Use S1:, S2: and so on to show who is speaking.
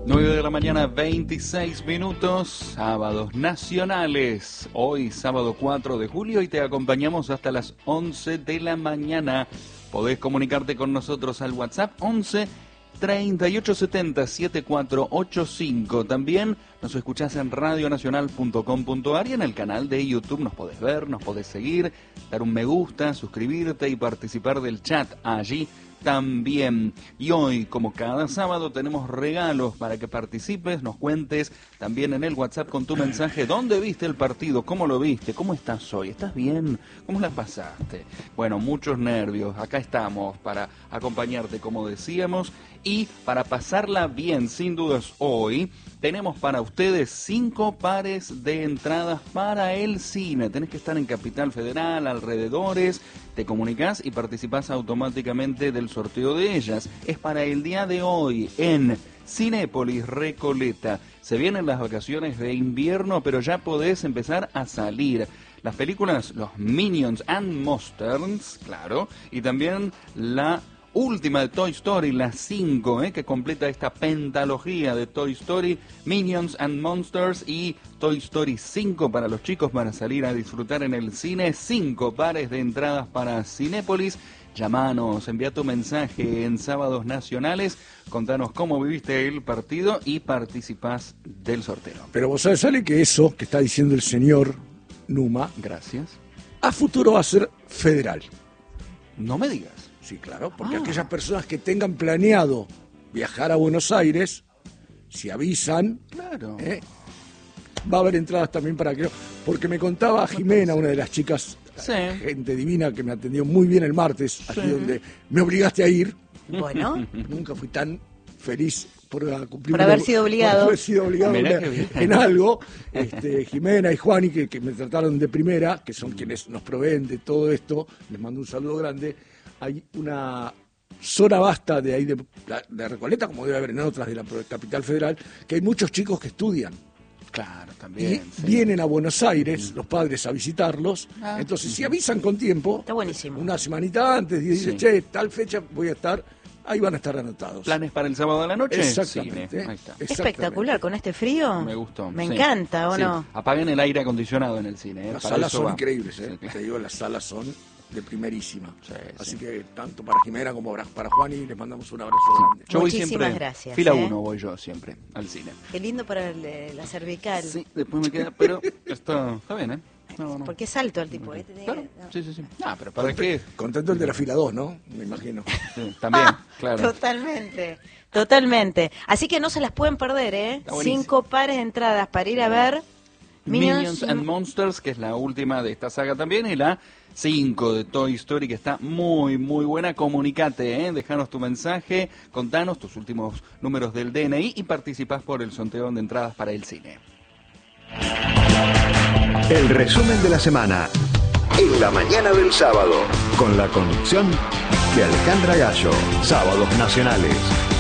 S1: 9 de la mañana, 26 minutos, sábados nacionales. Hoy, sábado 4 de julio, y te acompañamos hasta las 11 de la mañana. Podés comunicarte con nosotros al WhatsApp 11 3870 7485. También nos escuchás en radionacional.com.ar y en el canal de YouTube nos podés ver, nos podés seguir, dar un me gusta, suscribirte y participar del chat allí también. Y hoy, como cada sábado, tenemos regalos para que participes, nos cuentes también en el WhatsApp con tu mensaje dónde viste el partido, cómo lo viste, cómo estás hoy, ¿estás bien? ¿Cómo la pasaste? Bueno, muchos nervios, acá estamos para acompañarte, como decíamos, y para pasarla bien, sin dudas. Hoy tenemos para ustedes 5 pares de entradas para el cine. Tenés que estar en Capital Federal, alrededores, te comunicás y participás automáticamente del sorteo de ellas. Es para el día de hoy en Cinépolis Recoleta. Se vienen las vacaciones de invierno, pero ya podés empezar a salir. Las películas, los Minions and Monsters, claro, y también la última de Toy Story, la 5, que completa esta pentalogía de Toy Story, Minions and Monsters y Toy Story 5 para los chicos, para salir a disfrutar en el cine. 5 pares de entradas para Cinépolis. Llamanos, envía tu mensaje en Sábados Nacionales, contanos cómo viviste el partido y participás del sorteo.
S2: Pero vos sabés, Ale, que eso que está diciendo el señor Numa,
S1: gracias,
S2: a futuro va a ser federal.
S1: No me digas.
S2: Sí, claro, porque aquellas personas que tengan planeado viajar a Buenos Aires, si avisan,
S1: claro,
S2: va a haber entradas también para que... Porque me contaba Jimena, una de las chicas,
S1: sí,
S2: gente divina, que me atendió muy bien el martes, aquí donde me obligaste a ir.
S3: Bueno.
S2: Nunca fui tan feliz por cumplir...
S3: Por haber sido obligado.
S2: Por haber sido obligado en algo. Jimena y Juani, que me trataron de primera, que son quienes nos proveen de todo esto, les mando un saludo grande. Hay una zona vasta de ahí de Recoleta, como debe haber en otras de la Capital Federal, que hay muchos chicos que estudian.
S1: Claro, también.
S2: Y sí, vienen a Buenos Aires, los padres, a visitarlos. Entonces, si avisan con tiempo,
S3: está buenísimo,
S2: una semanita antes, y dicen, che, tal fecha voy a estar, ahí van a estar anotados.
S1: ¿Planes para el sábado de la noche?
S2: Exactamente.
S1: Ahí está.
S3: Espectacular, con este frío.
S1: Me gustó.
S3: Me encanta, ¿o no?
S1: Apaguen el aire acondicionado en el cine.
S2: Las salas son increíbles, te digo, las salas son de primerísima. Así que tanto para Jimena como para Juani les mandamos un abrazo grande.
S1: Yo voy
S3: Muchísimas
S1: siempre,
S3: gracias.
S1: Fila 1 voy yo siempre al cine.
S3: Qué lindo para la cervical.
S1: Sí, después me queda, pero está bien, ¿eh? No.
S3: Porque es alto el tipo.
S1: Claro, sí. Pero ¿para qué?
S2: Contento el de la fila 2, ¿no? Me imagino.
S1: Sí, también, claro.
S3: Totalmente. Así que no se las pueden perder, ¿eh? 5 pares de entradas para ir a ver
S1: Minions and Monsters, que es la última de esta saga también, y la 5 de Toy Story, que está muy buena. Comunicate, déjanos tu mensaje, contanos tus últimos números del DNI y participás por el sorteo de entradas para el cine.
S4: El resumen de la semana en la mañana del sábado, con la conducción de Alejandra Gallo. Sábados Nacionales.